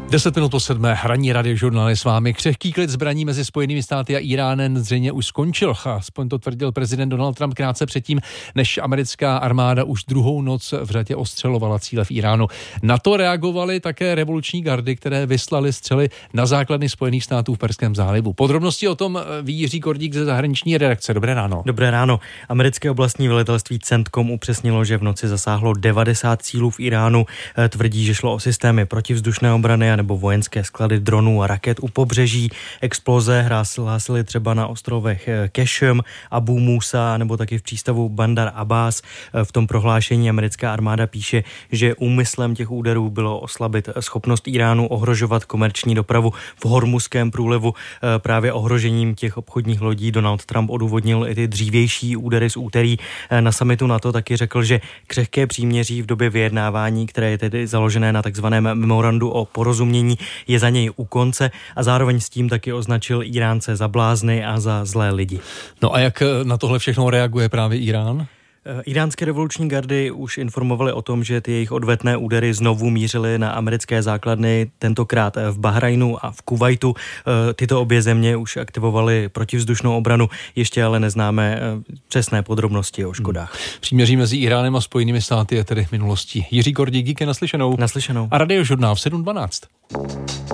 10 minut po 7. Ranní radiožurnál je s vámi. Křehký klid zbraní mezi Spojenými státy a Iránem zřejmě už skončil. Aspoň to tvrdil prezident Donald Trump krátce předtím, než americká armáda už druhou noc v řadě ostřelovala cíle v Iránu. Na to reagovaly také revoluční gardy, které vyslaly střely na základny Spojených států v Perském zálivu. Podrobnosti o tom ví Jiří Kordík ze zahraniční redakce. Dobré ráno. Dobré ráno. Americké oblastní velitelství CENTCOM upřesnilo, že v noci zasáhlo 90 cílů v Iránu. Tvrdí, že šlo o systémy protivzdušné obrany nebo vojenské sklady dronů a raket u pobřeží. Exploze hlásily třeba na ostrovech Kešem, Abu Musa nebo taky v přístavu Bandar Abbas. V tom prohlášení americká armáda píše, že úmyslem těch úderů bylo oslabit schopnost Iránu ohrožovat komerční dopravu v Hormuzském průlivu. Právě ohrožením těch obchodních lodí Donald Trump odůvodnil i ty dřívější údery z úterý. Na summitu NATO taky řekl, že křehké příměří v době vyjednávání, které je tedy založené na takzvaném memorandu o porozumění, je za něj u konce a zároveň s tím taky označil Iránce za blázny a za zlé lidi. No a jak na tohle všechno reaguje právě Irán? Iránské revoluční gardy už informovaly o tom, že ty jejich odvetné údery znovu mířily na americké základny, tentokrát v Bahrajnu a v Kuvajtu. Tyto obě země už aktivovaly protivzdušnou obranu, ještě ale neznáme přesné podrobnosti o škodách. Příměří mezi Iránem a Spojenými státy je tedy minulostí. Jiří Kordík, díky, naslyšenou. Naslyšenou. A radiožurnál v 7:12.